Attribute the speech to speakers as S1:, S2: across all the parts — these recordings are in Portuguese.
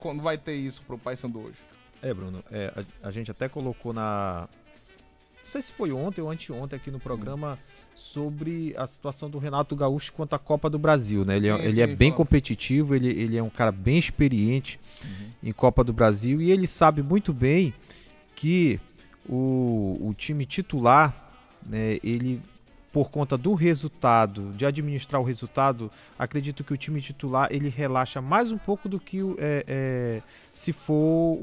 S1: quando vai ter isso pro Paysandu hoje?
S2: Bruno, a gente até colocou não sei se foi ontem ou anteontem aqui no programa sobre a situação do Renato Gaúcho quanto à Copa do Brasil, né? Ele é bem competitivo, ele é um cara bem experiente em Copa do Brasil e ele sabe muito bem que o time titular, né, ele, por conta do resultado, de administrar o resultado, acredito que o time titular ele relaxa mais um pouco do que se for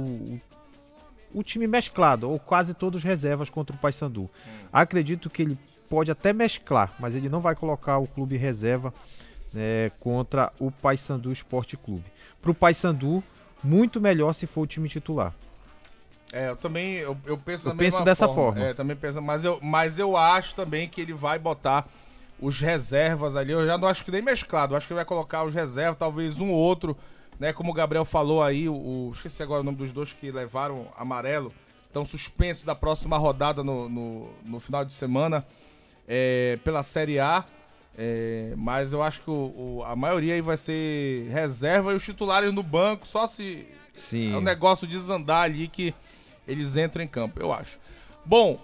S2: o time mesclado, ou quase todos reservas contra o Paysandu. Acredito que ele pode até mesclar, mas ele não vai colocar o clube reserva, né, contra o Paysandu Esporte Clube. Para o Paysandu, muito melhor se for o time titular.
S1: Eu também, eu penso
S2: dessa forma.
S1: Também penso, mas eu acho também que ele vai botar os reservas ali, eu já não acho que nem mesclado, eu acho que ele vai colocar os reservas, talvez um ou outro, né, como o Gabriel falou aí, esqueci agora o nome dos dois que levaram amarelo, estão suspensos da próxima rodada no final de semana, pela Série A, mas eu acho que a maioria aí vai ser reserva e os titulares no banco, só se o negócio desandar ali que eles entram em campo, eu acho. Bom,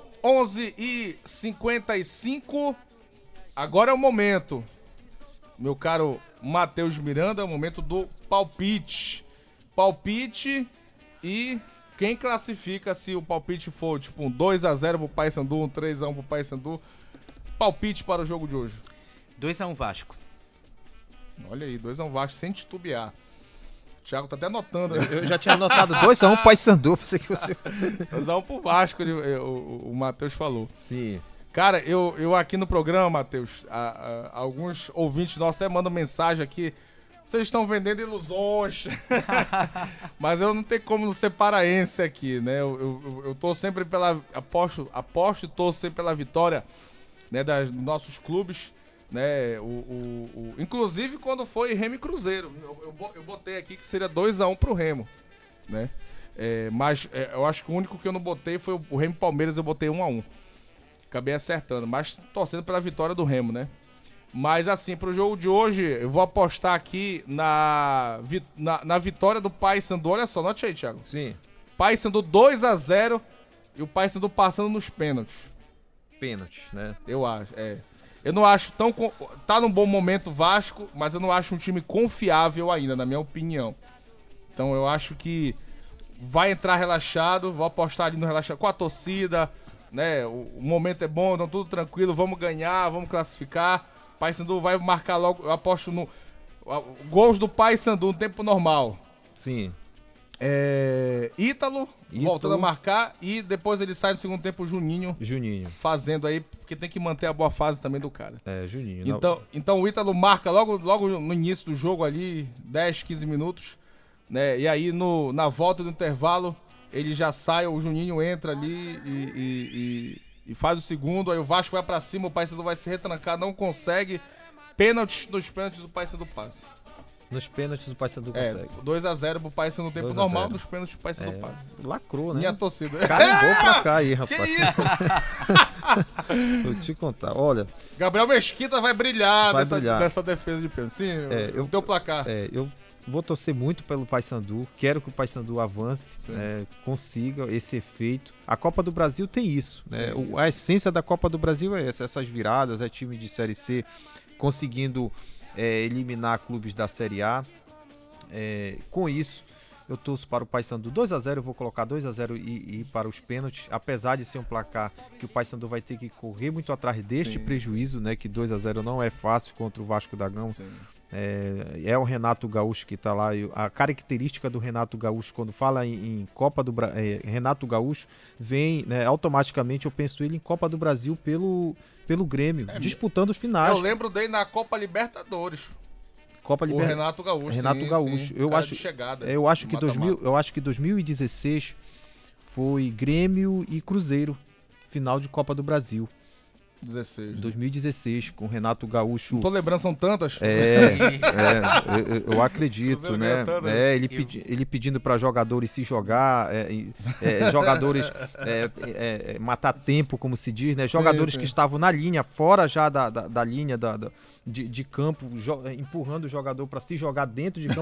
S1: 11h55, agora é o momento, meu caro Matheus Miranda, é o momento do palpite. Palpite e quem classifica, se o palpite for tipo um 2-0 pro Paysandu, um 3-1 pro Paysandu. Palpite para o jogo de hoje.
S3: 2-1 Vasco.
S1: Olha aí, 2-1 Vasco sem titubear. O Thiago tá até anotando.
S2: Eu já tinha anotado 2-1 Paysandu.
S1: 2-1 pro Vasco, o Matheus falou.
S2: Sim.
S1: Cara, eu aqui no programa, Matheus, alguns ouvintes nossos até mandam mensagem aqui. Vocês estão vendendo ilusões. Mas eu não tenho como não ser paraense aqui, né? Eu tô sempre aposto e torço sempre pela vitória, né, dos nossos clubes. Né, inclusive quando foi Remo e Cruzeiro, eu botei aqui que seria 2-1 pro Remo, né? Mas eu acho que o único que eu não botei foi o Remo e Palmeiras, eu botei 1-1. Acabei acertando, mas torcendo pela vitória do Remo, né? Mas assim, pro jogo de hoje, eu vou apostar aqui na vitória do Paysandu. Olha só, note aí, Thiago.
S2: Sim.
S1: Paysandu 2-0 e o Paysandu passando nos pênaltis.
S2: Pênaltis, né?
S1: Eu acho, Eu não acho tá num bom momento o Vasco, mas eu não acho um time confiável ainda, na minha opinião. Então eu acho que vai entrar relaxado, vou apostar ali no relaxado com a torcida, né? O momento é bom, então tudo tranquilo, vamos ganhar, vamos classificar. Paysandu vai marcar logo, eu aposto no gols do Paysandu no tempo normal.
S2: Sim.
S1: Ítalo voltando a marcar e depois ele sai no segundo tempo o Juninho fazendo aí, porque tem que manter a boa fase também do cara.
S2: Juninho.
S1: Então o Ítalo marca logo no início do jogo ali, 10, 15 minutos, né? E aí na volta do intervalo ele já sai, o Juninho entra ali e faz o segundo, aí o Vasco vai pra cima, o Paysandu vai se retrancar, não consegue. Nos pênaltis o Paysandu passa.
S2: Nos pênaltis o Paysandu consegue.
S1: 2-0 pro Paysandu no tempo normal, nos pênaltis o Paysandu passa.
S2: Lacrou, né?
S1: Minha torcida.
S2: Carimbou pra cá aí, rapaz.
S1: Que isso?
S2: Vou te contar, olha...
S1: Gabriel Mesquita vai brilhar nessa defesa de pênalti. Sim, o teu placar.
S2: Eu vou torcer muito pelo Paysandu, quero que o Paysandu avance, consiga esse efeito. A Copa do Brasil tem isso, né? A essência da Copa do Brasil é essas viradas, é time de Série C conseguindo eliminar clubes da Série A. Com isso, eu torço para o Paysandu 2-0, eu vou colocar 2-0 e ir para os pênaltis, apesar de ser um placar que o Paysandu vai ter que correr muito atrás deste prejuízo, né? Que 2-0 não é fácil contra o Vasco da Gama. É o Renato Gaúcho que está lá. A característica do Renato Gaúcho, quando fala em Copa do Brasil, Renato Gaúcho, vem, né, automaticamente eu penso ele em Copa do Brasil pelo Grêmio, disputando os finais.
S1: Eu lembro dele na Copa Libertadores. O Renato Gaúcho.
S2: Gaúcho. Eu acho que 2016 foi Grêmio e Cruzeiro, final de Copa do Brasil. 2016, com o Renato Gaúcho.
S1: Não tô lembrando, são tantas.
S2: Eu acredito, né? Ele pedindo para jogadores se jogar, jogadores matar tempo, como se diz, né? Jogadores que estavam na linha, fora já da linha de campo, empurrando o jogador para se jogar dentro de campo.